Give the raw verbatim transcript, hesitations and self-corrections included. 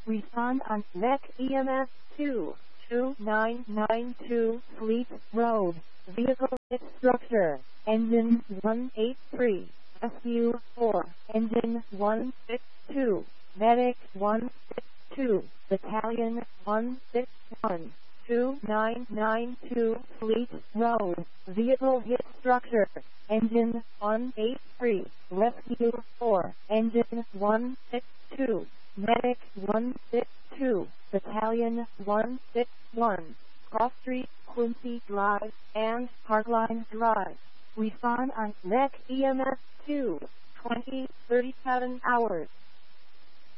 Respond on M E C E M S two two nine nine two Fleet Road. Vehicle structure. Engine one eight three. S U four. Engine one six two. Medic one six two. Battalion one six one. two nine nine two Fleet Road. Vehicle hit structure. Engine one eight three. Rescue four. Engine one six two. Medic one six two. Battalion one six one. Cross Street, Quincy Drive, and Parkline Drive. Respond on M E C E M S two twenty thirty-seven hours.